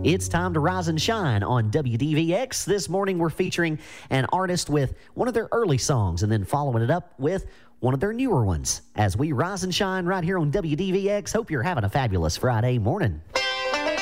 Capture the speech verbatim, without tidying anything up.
It's time to rise and shine on W D V X. This morning we're featuring an artist with one of their early songs and then following it up with one of their newer ones as we rise and shine right here on W D V X. Hope you're having a fabulous Friday morning.